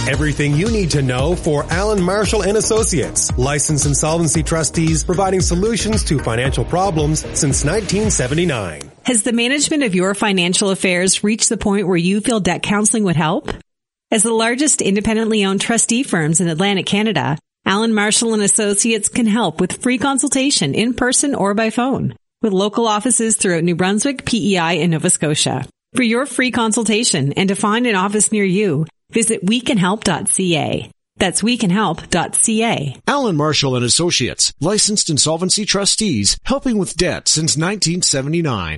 Everything you need to know for Allen Marshall and Associates, licensed insolvency trustees providing solutions to financial problems since 1979. Has the management of your financial affairs reached the point where you feel debt counseling would help? As the largest independently owned trustee firms in Atlantic Canada, Allen Marshall and Associates can help with free consultation in person or by phone, with local offices throughout New Brunswick, PEI, and Nova Scotia. For your free consultation and to find an office near you, visit wecanhelp.ca. That's wecanhelp.ca. Allen Marshall and Associates, licensed insolvency trustees, helping with debt since 1979.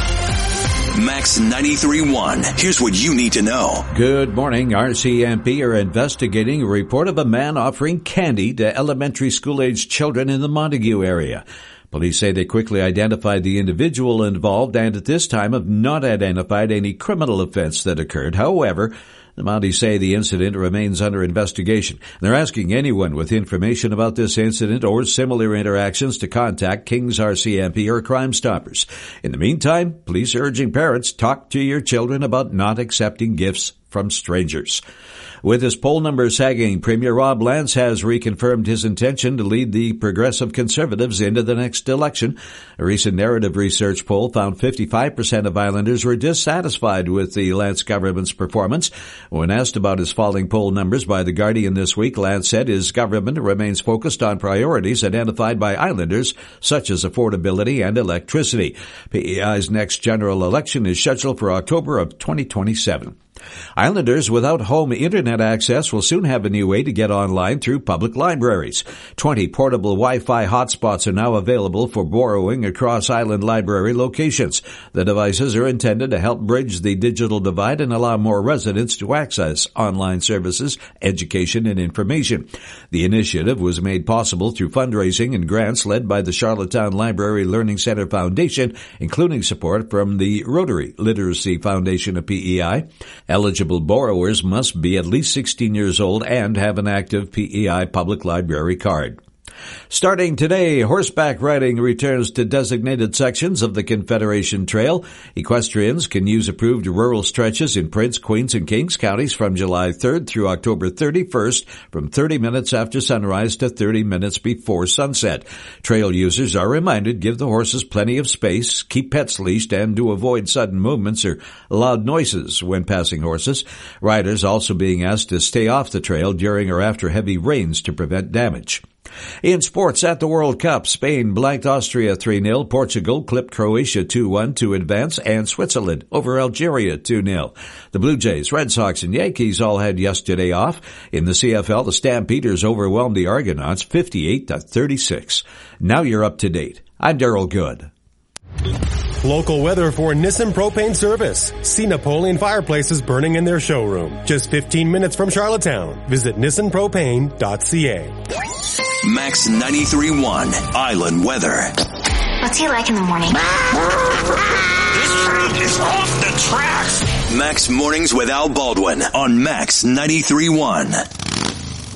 Max 93.1. Here's what you need to know. Good morning. RCMP are investigating a report of a man offering candy to elementary school-aged children in the Montague area. Police say they quickly identified the individual involved and at this time have not identified any criminal offense that occurred. However, the Mounties say the incident remains under investigation. They're asking anyone with information about this incident or similar interactions to contact Kings RCMP or Crime Stoppers. In the meantime, police are urging parents, talk to your children about not accepting gifts from strangers. With his poll numbers sagging, Premier Rob Lance has reconfirmed his intention to lead the Progressive Conservatives into the next election. A recent narrative research poll found 55% of Islanders were dissatisfied with the Lance government's performance. When asked about his falling poll numbers by The Guardian this week, Lance said his government remains focused on priorities identified by Islanders, such as affordability and electricity. PEI's next general election is scheduled for October of 2027. Islanders without home internet access will soon have a new way to get online through public libraries. 20 portable Wi-Fi hotspots are now available for borrowing across island library locations. The devices are intended to help bridge the digital divide and allow more residents to access online services, education, and information. The initiative was made possible through fundraising and grants led by the Charlottetown Library Learning Center Foundation, including support from the Rotary Literacy Foundation of PEI. Eligible borrowers must be at least 16 years old and have an active PEI Public Library card. Starting today, horseback riding returns to designated sections of the Confederation Trail. Equestrians can use approved rural stretches in Prince, Queens, and Kings counties from July 3rd through October 31st from 30 minutes after sunrise to 30 minutes before sunset. Trail users are reminded give the horses plenty of space, keep pets leashed, and to avoid sudden movements or loud noises when passing horses. Riders also being asked to stay off the trail during or after heavy rains to prevent damage. In sports at the World Cup, Spain blanked Austria 3-0, Portugal clipped Croatia 2-1 to advance, and Switzerland over Algeria 2-0. The Blue Jays, Red Sox, and Yankees all had yesterday off. In the CFL, the Stampeders overwhelmed the Argonauts 58-36. Now you're up to date. I'm Darryl Good. Local weather for Nissan Propane Service. See Napoleon fireplaces burning in their showroom. Just 15 minutes from Charlottetown. Visit nissanpropane.ca. Max 93.1 Island Weather. What's he like in the morning? This train is off the tracks. Max Mornings with Al Baldwin on Max 93.1.